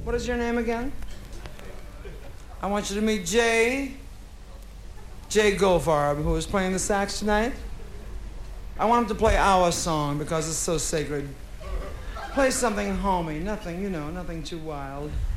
What is your name again? I want you to meet Jay Goldfarb, who is playing the sax tonight. I want him to play our song because it's so sacred. Play something homey, nothing, nothing too wild.